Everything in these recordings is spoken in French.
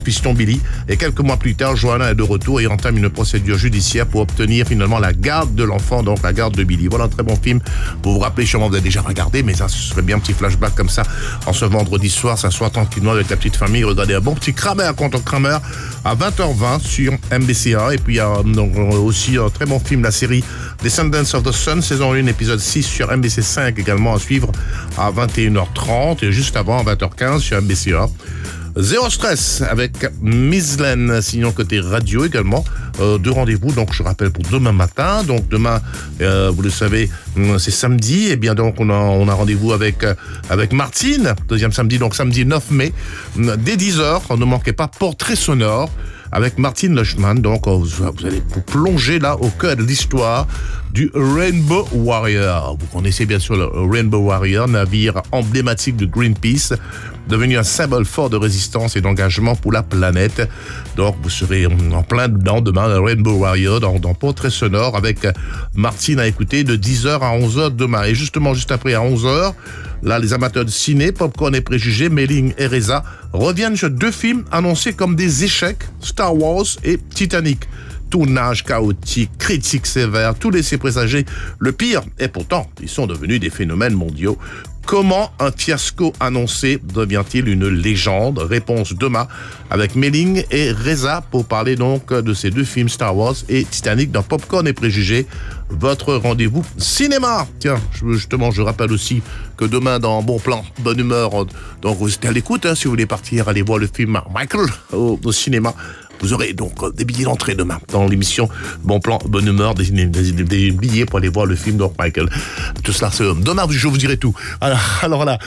Fiston Billy. Et quelques mois plus tard, Johanna est de retour et entame une procédure judiciaire pour obtenir finalement la garde de l'enfant, donc la garde de Billy. Voilà un très bon film. Vous vous rappelez, sûrement vous avez déjà regardé, mais ça ce serait bien un petit flashback comme ça en ce vendredi soir, s'asseoir tranquillement avec la petite famille, regarder un bon petit Kramer contre Kramer à 20h20 sur MBC1. Et puis il y a donc aussi un très bon film, la série Descendants of the Sun, saison 1, épisode 6 sur MBC5 également à suivre à 21h30 et juste avant à 20h15 sur MBC1. Zéro stress avec Miss Len, sinon côté radio également. Deux rendez-vous, donc je rappelle pour demain matin. Donc demain, vous le savez, c'est samedi. Et bien donc on a rendez-vous avec Martine, deuxième samedi, donc samedi 9 mai, dès 10h. Ne manquez pas Portrait sonore avec Martine Lushman. Donc vous allez vous plonger là au cœur de l'histoire du Rainbow Warrior. Vous connaissez bien sûr le Rainbow Warrior, navire emblématique de Greenpeace, devenu un symbole fort de résistance et d'engagement pour la planète. Donc vous serez en plein dedans demain, le Rainbow Warrior dans Portrait sonore avec Martine à écouter de 10h à 11h demain. Et justement juste après à 11h, là les amateurs de ciné, Popcorn et Préjugés, Méling et Reza reviennent sur deux films annoncés comme des échecs, Star Wars et Titanic. Tournage chaotique, critiques sévères, tout laissait présager le pire. Et pourtant, ils sont devenus des phénomènes mondiaux. Comment un fiasco annoncé devient-il une légende? Réponse demain avec Méling et Reza pour parler donc de ces deux films Star Wars et Titanic dans Popcorn et Préjugés, votre rendez-vous cinéma. Tiens, je rappelle aussi que demain dans Bon Plan, Bonne Humeur, donc vous êtes à l'écoute, si vous voulez partir, aller voir le film Michael au cinéma. Vous aurez donc des billets d'entrée demain dans l'émission Bon Plan, Bonne Humeur, des billets pour aller voir le film de Michael. Tout cela, c'est demain, je vous dirai tout. Alors là,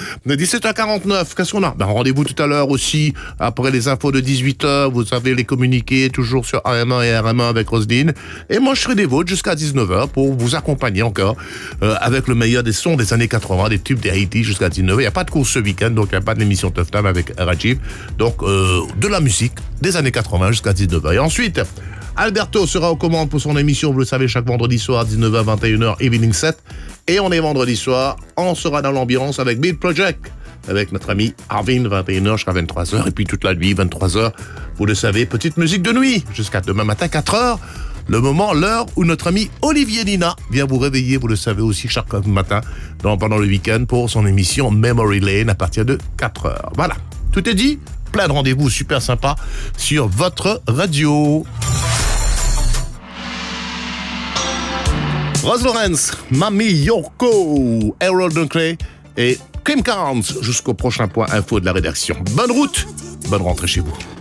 17h49, qu'est-ce qu'on a? Rendez-vous tout à l'heure aussi, après les infos de 18h, vous savez, les communiqués, toujours sur AM1 et RM1 avec Roselyne. Et moi, je serai des vôtres jusqu'à 19h pour vous accompagner encore avec le meilleur des sons des années 80, des tubes des Haïti jusqu'à 19h. Il n'y a pas de course ce week-end, donc il n'y a pas d'émission Tough Time avec Rajiv. Donc, de la musique des années 80 jusqu'à 19h. Et ensuite, Alberto sera aux commandes pour son émission, vous le savez, chaque vendredi soir, 19h, 21h, Evening 7. Et on est vendredi soir, on sera dans l'ambiance avec Beat Project, avec notre ami Arvin, 21h jusqu'à 23h. Et puis toute la nuit, 23h, vous le savez, petite musique de nuit, jusqu'à demain matin, 4h. Le moment, l'heure où notre ami Olivier Nina vient vous réveiller, vous le savez aussi, chaque matin, pendant le week-end, pour son émission Memory Lane à partir de 4h. Voilà, tout est dit. Plein de rendez-vous super sympas sur votre radio. Rose Lawrence, Mami Yoko, Harold Dunkley et Kim Carnes jusqu'au prochain point info de la rédaction. Bonne route, bonne rentrée chez vous.